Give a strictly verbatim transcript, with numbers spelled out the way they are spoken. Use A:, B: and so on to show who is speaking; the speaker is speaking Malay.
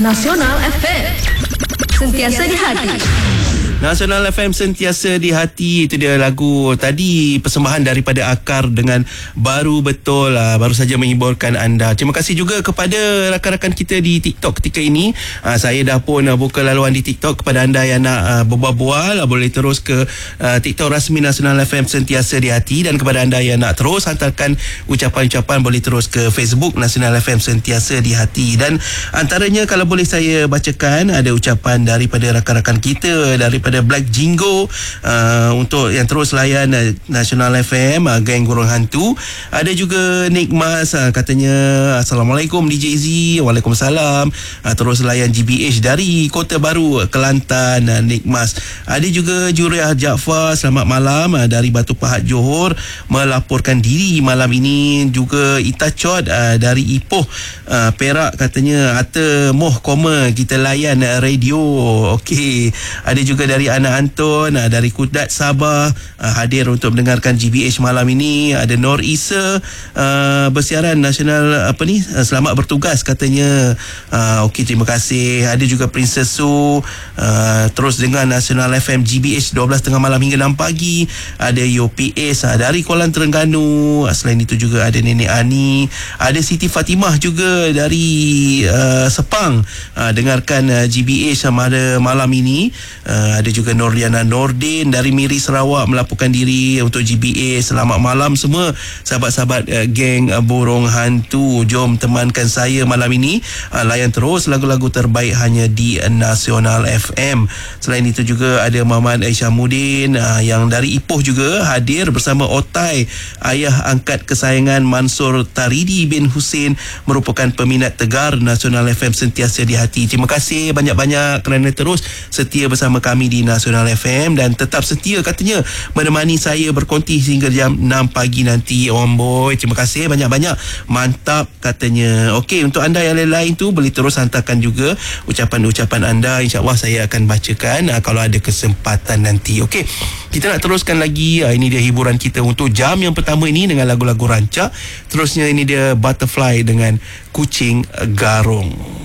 A: Nasional F M, sentiasa di hati.
B: Nasional F M, sentiasa di hati. Itu dia lagu tadi, persembahan daripada Akar dengan Baru Betul. uh, Baru saja menghiburkan anda. Terima kasih juga kepada rakan-rakan kita di TikTok ketika ini. uh, Saya dah pun uh, buka laluan di TikTok. Kepada anda yang nak uh, berbual-bual, uh, boleh terus ke uh, TikTok rasmi Nasional F M, sentiasa di hati. Dan kepada anda yang nak terus hantarkan ucapan-ucapan, boleh terus ke Facebook Nasional F M, sentiasa di hati. Dan antaranya, kalau boleh saya bacakan, ada ucapan daripada rakan-rakan kita, daripada Black Jingo, uh, untuk yang terus layan uh, Nasional F M, uh, geng Gurung Hantu. Ada juga Nick Mas, uh, katanya Assalamualaikum D J Z. Waalaikumsalam. uh, Terus layan G B H dari Kota Baru, Kelantan, uh, Nick Mas. Ada juga Juriah Jaafar, selamat malam, uh, dari Batu Pahat, Johor, melaporkan diri malam ini. Juga Ita Chot uh, dari Ipoh, uh, Perak, katanya Ata Moh Koma, kita layan uh, radio. Okey. Ada juga dari Ana Anton, uh, dari Kudat, Sabah, uh, hadir untuk mendengarkan G B H malam ini. Ada Nor Isa, uh, bersiaran Nasional, apa ni, uh, selamat bertugas, katanya. uh, Okey, terima kasih. Ada juga Princess Su, uh, terus dengan Nasional F M G B H dua belas tengah malam hingga enam pagi. Ada Yo P S uh, dari Kuala Terengganu. uh, Selain itu juga ada Nenek Ani. Ada Siti Fatimah juga dari uh, Sepang, uh, dengarkan uh, G B H uh, pada malam ini. uh, Ada juga Noriana Nordin dari Miri, Sarawak, melaporkan diri untuk G B A. Selamat malam semua sahabat-sahabat uh, geng uh, Burung Hantu. Jom temankan saya malam ini, uh, layan terus lagu-lagu terbaik hanya di uh, Nasional F M. Selain itu juga ada Muhammad Aisyamudin, uh, yang dari Ipoh juga hadir bersama Otai, ayah angkat kesayangan Mansur Taridi bin Hussein, merupakan peminat tegar Nasional F M, sentiasa di hati. Terima kasih banyak-banyak kerana terus setia bersama kami di Nasional F M, dan tetap setia, katanya, menemani saya berkonti hingga jam enam pagi nanti. Om boy, terima kasih banyak-banyak, mantap, katanya. Okey, untuk anda yang lain-lain tu, boleh terus hantarkan juga ucapan-ucapan anda. InsyaAllah saya akan bacakan uh, kalau ada kesempatan nanti. Okey, kita nak teruskan lagi. uh, Ini dia hiburan kita untuk jam yang pertama ini dengan lagu-lagu rancak. Terusnya ini dia Butterfly dengan Kucing Garung.